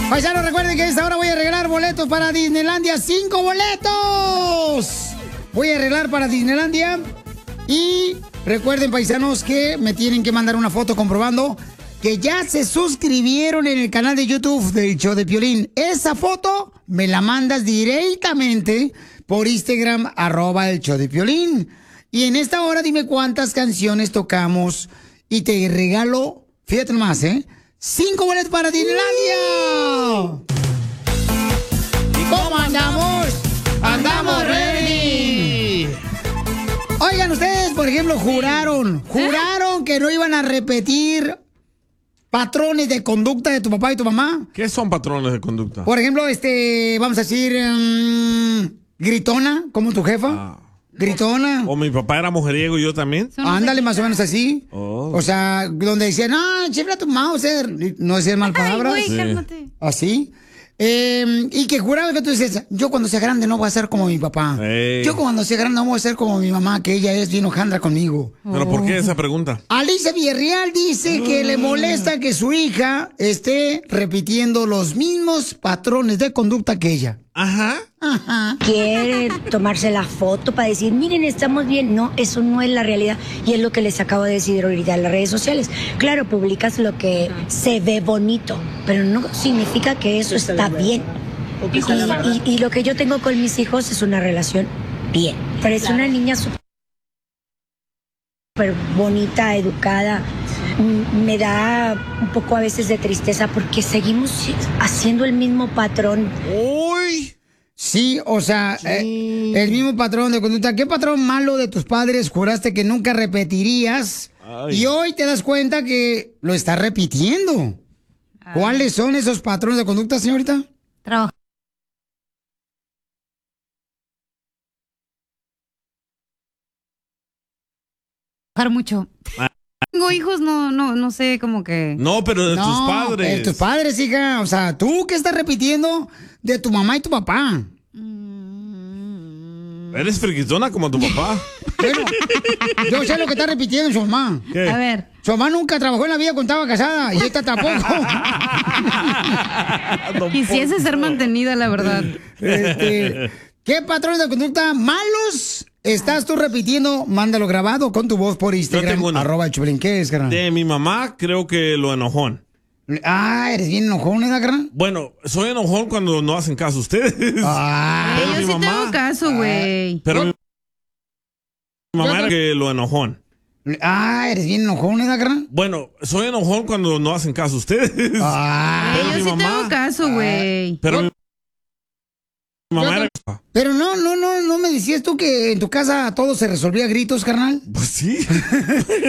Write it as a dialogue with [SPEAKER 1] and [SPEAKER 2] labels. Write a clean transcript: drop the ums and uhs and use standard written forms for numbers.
[SPEAKER 1] Paisanos, recuerden que a esta hora voy a regalar boletos para Disneylandia. 5 boletos. Voy a arreglar para Disneylandia. Y recuerden, paisanos, que me tienen que mandar una foto comprobando que ya se suscribieron en el canal de YouTube del Show de Piolín. Esa foto me la mandas directamente por Instagram, @el Show de Piolín. Y en esta hora dime cuántas canciones tocamos y te regalo, fíjate nomás, 5 boletos para Disneylandia. ¿Y cómo andamos? ¡Andamos ready! Oigan, ustedes, por ejemplo, juraron que no iban a repetir patrones de conducta de tu papá y tu mamá.
[SPEAKER 2] ¿Qué son patrones de conducta?
[SPEAKER 1] Por ejemplo, vamos a decir, gritona, como tu jefa. Gritona.
[SPEAKER 2] O mi papá era mujeriego y yo también.
[SPEAKER 1] Ándale, más o menos así.
[SPEAKER 2] Oh.
[SPEAKER 1] O sea, donde decían, no, chifla tu Mauser. No decían mal palabras.
[SPEAKER 3] Ay, güey, cálmate.
[SPEAKER 1] Así. Y que juraba que tú dices, yo cuando sea grande no voy a ser como mi papá. Yo cuando sea grande no voy a ser como mi mamá, que ella es bien hojandra conmigo.
[SPEAKER 2] ¿Pero por qué esa pregunta?
[SPEAKER 1] Alicia Villarreal dice que le molesta que su hija esté repitiendo los mismos patrones de conducta que ella.
[SPEAKER 2] Ajá.
[SPEAKER 4] Quiere tomarse la foto para decir, miren, estamos bien. No, eso no es la realidad. Y es lo que les acabo de decir ahorita en las redes sociales. Claro, publicas lo que se ve bonito, pero no significa que eso está bien. Y lo que yo tengo con mis hijos es una relación bien. Pero es una niña súper bonita, educada. Me da un poco a veces de tristeza porque seguimos haciendo el mismo patrón.
[SPEAKER 2] ¡Uy!
[SPEAKER 1] Sí, o sea, el mismo patrón de conducta. ¿Qué patrón malo de tus padres juraste que nunca repetirías? Ay. Y hoy te das cuenta que lo estás repitiendo. Ay. ¿Cuáles son esos patrones de conducta, señorita?
[SPEAKER 3] Trabajar mucho. Tengo hijos, no sé, como que...
[SPEAKER 2] No, pero de tus padres.
[SPEAKER 1] De tus padres, hija. O sea, ¿tú qué estás repitiendo de tu mamá y tu papá?
[SPEAKER 2] Eres friquitona como tu papá.
[SPEAKER 1] Bueno, yo sé lo que está repitiendo su mamá.
[SPEAKER 2] ¿Qué?
[SPEAKER 3] A ver.
[SPEAKER 1] Su mamá nunca trabajó en la vida cuando estaba casada y esta tampoco.
[SPEAKER 3] Quisiese ser mantenida, la verdad.
[SPEAKER 1] ¿Qué patrones de conducta malos estás tú repitiendo? Mándalo grabado con tu voz por Instagram, @Choplin. ¿Qué es, carnal?
[SPEAKER 2] De mi mamá, creo que lo enojón.
[SPEAKER 1] ¿Eres bien enojón, carnal?
[SPEAKER 2] Bueno, soy enojón cuando no hacen caso ustedes.
[SPEAKER 3] Yo sí tengo caso, güey.
[SPEAKER 2] Pero mi mamá era que lo enojón.
[SPEAKER 1] ¿Eres bien enojón, carnal?
[SPEAKER 2] Bueno, soy enojón cuando no hacen caso ustedes.
[SPEAKER 3] Yo sí tengo caso, güey.
[SPEAKER 2] Pero mi mamá era...
[SPEAKER 1] Pero no me decías tú que en tu casa todo se resolvía a gritos, carnal.
[SPEAKER 2] Pues sí.